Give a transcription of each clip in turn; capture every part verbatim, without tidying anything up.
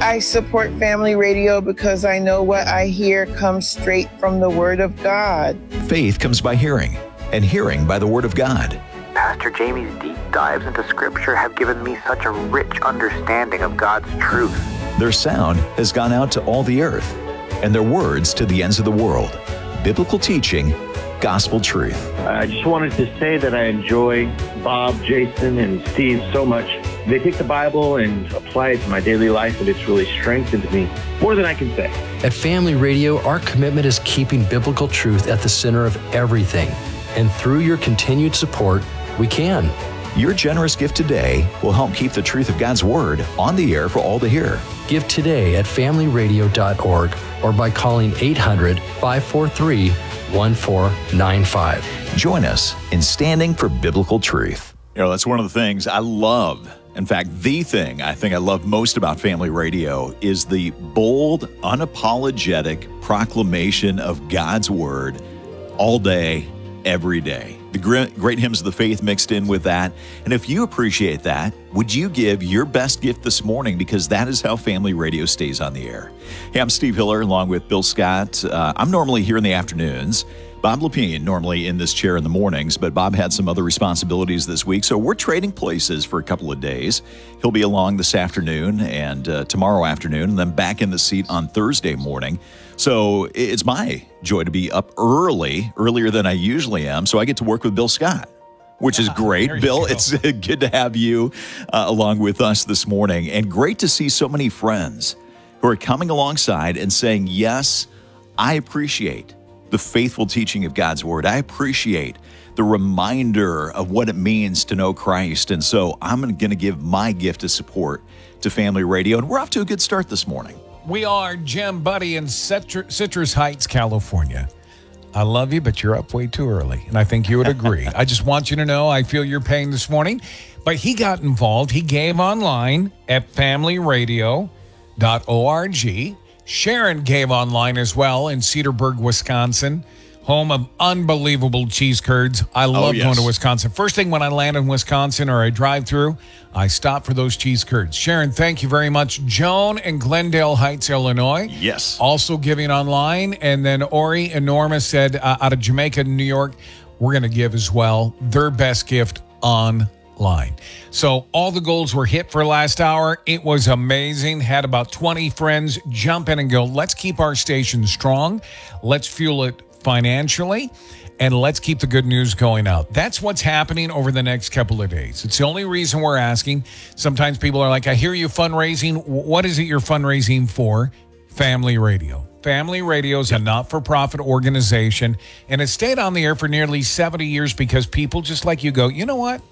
I support Family Radio because I know what I hear comes straight from the Word of God. Faith comes by hearing, and hearing by the Word of God. Pastor Jamie's deep dives into Scripture have given me such a rich understanding of God's truth. Their sound has gone out to all the earth, and their words to the ends of the world. Biblical teaching, gospel truth. I just wanted to say that I enjoy Bob, Jason, and Steve so much. They take the Bible and apply it to my daily life, and it's really strengthened me more than I can say. At Family Radio, our commitment is keeping biblical truth at the center of everything. And through your continued support, we can. Your generous gift today will help keep the truth of God's Word on the air for all to hear. Give today at family radio dot org or by calling eight hundred, five four three, one four nine five. Join us in standing for biblical truth. You know, that's one of the things I love. In fact, the thing I think I love most about Family Radio is the bold, unapologetic proclamation of God's Word all day, every day. The great, great hymns of the faith mixed in with that. And if you appreciate that, would you give your best gift this morning? Because that is how Family Radio stays on the air. Hey, I'm Steve Hiller along with Bill Scott. Uh, I'm normally here in the afternoons. Bob Lepine normally in this chair in the mornings, but Bob had some other responsibilities this week, so we're trading places for a couple of days. He'll be along this afternoon and uh, tomorrow afternoon, and then back in the seat on Thursday morning. So it's my joy to be up early, earlier than I usually am, so I get to work with Bill Scott, which is great. Bill, go. It's good to have you uh, along with us this morning, and great to see so many friends who are coming alongside and saying, yes, I appreciate the faithful teaching of God's Word. I appreciate the reminder of what it means to know Christ. And so I'm going to give my gift of support to Family Radio. And we're off to a good start this morning. We are Jim Buddy in Citrus Heights, California. I love you, but you're up way too early. And I think you would agree. I just want you to know I feel your pain this morning. But he got involved. He gave online at family radio dot org. Sharon gave online as well in Cedarburg, Wisconsin, home of unbelievable cheese curds. I love oh, yes. going to Wisconsin. First thing when I land in Wisconsin or I drive through, I stop for those cheese curds. Sharon, thank you very much. Joan in Glendale Heights, Illinois. Yes. Also giving online. And then Ori and Norma said uh, out of Jamaica, New York, we're going to give as well their best gift online. Line. So all the goals were hit for last hour. It was amazing. Had about twenty friends jump in and go, let's keep our station strong. Let's fuel it financially. And let's keep the good news going out. That's what's happening over the next couple of days. It's the only reason we're asking. Sometimes people are like, I hear you fundraising. What is it you're fundraising for? Family Radio. Family Radio is a not-for-profit organization. And it stayed on the air for nearly seventy years because people just like you go, you know what?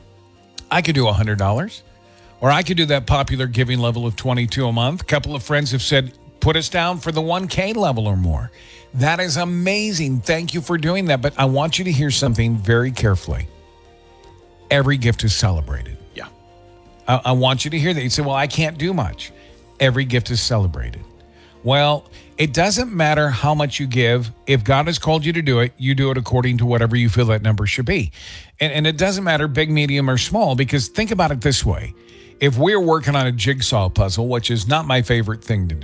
I could do one hundred dollars, or I could do that popular giving level of twenty-two a month. A couple of friends have said, put us down for the one K level or more. That is amazing. Thank you for doing that. But I want you to hear something very carefully. Every gift is celebrated. Yeah. I, I want you to hear that. You say, well, I can't do much. Every gift is celebrated. Well, it doesn't matter how much you give. If God has called you to do it, you do it according to whatever you feel that number should be. And, and it doesn't matter big, medium, or small, because think about it this way. If we're working on a jigsaw puzzle, which is not my favorite thing to do,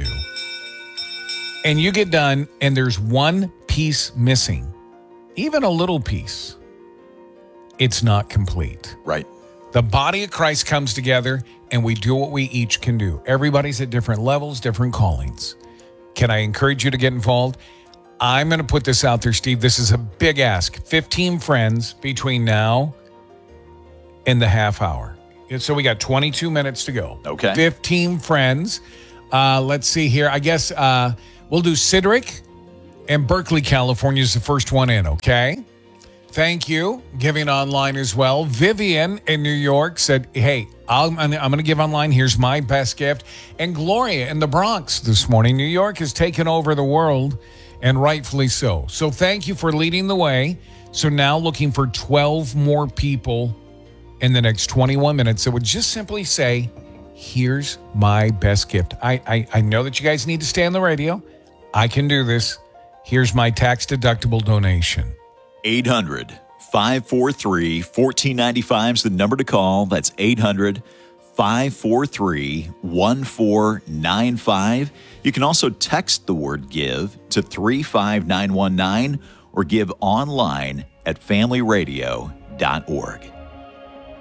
and you get done and there's one piece missing, even a little piece, it's not complete. Right. The body of Christ comes together and we do what we each can do. Everybody's at different levels, different callings. Can I encourage you to get involved? I'm going to put this out there, Steve. This is a big ask. fifteen friends between now and the half hour. So we got twenty-two minutes to go. Okay. fifteen friends. Uh, let's see here. I guess uh, we'll do Cedric and Berkeley, California is the first one in, okay? Thank you. Giving online as well. Vivian in New York said, hey, I'll, I'm going to give online. Here's my best gift. And Gloria in the Bronx this morning. New York has taken over the world, and rightfully so. So thank you for leading the way. So now looking for twelve more people in the next twenty-one minutes that would just simply say, here's my best gift. I, I, I know that you guys need to stay on the radio. I can do this. Here's my tax-deductible donation. eight hundred, five four three, one four nine five is the number to call. That's eight hundred, five four three, one four nine five. You can also text the word give to three five nine one nine or give online at family radio dot org.